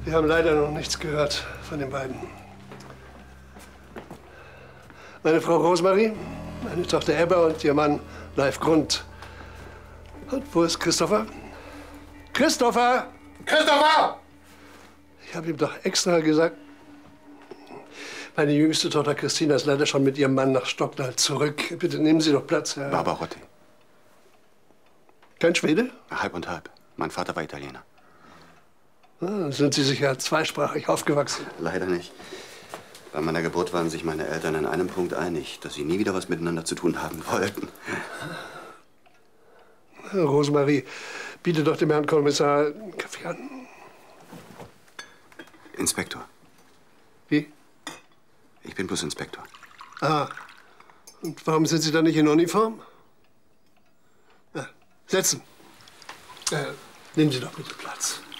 Wir haben leider noch nichts gehört von den beiden. Meine Frau Rosemarie, meine Tochter Ebba und ihr Mann Leif Grund. Und wo ist Christopher? Christopher! Christopher! Ich habe ihm doch extra gesagt, meine jüngste Tochter Christina ist leider schon mit ihrem Mann nach Stockdal zurück. Bitte nehmen Sie doch Platz, Herr... Barbarotti. Kein Schwede? Halb und halb. Mein Vater war Italiener. Ah, sind Sie sicher zweisprachig aufgewachsen? Leider nicht. Bei meiner Geburt waren sich meine Eltern in einem Punkt einig, dass sie nie wieder was miteinander zu tun haben wollten. Rosemarie, biete doch dem Herrn Kommissar einen Kaffee an. Inspektor. Wie? Ich bin bloß Inspektor. Ah. Und warum sind Sie dann nicht in Uniform? Ja, setzen. Nehmen Sie doch bitte Platz.